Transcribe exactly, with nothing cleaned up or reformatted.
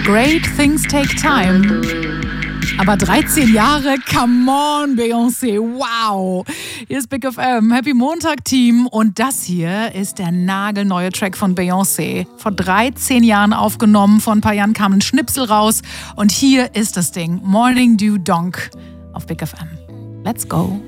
Great things take time. Aber dreizehn Jahre, come on, Beyoncé, wow. Hier ist Big F M, Happy Montag, Team. Und das hier ist der nagelneue Track von Beyoncé. Vor dreizehn Jahren aufgenommen, vor ein paar Jahren kam ein Schnipsel raus. Und hier ist das Ding, Morning Dew Donk auf Big F M. Let's go.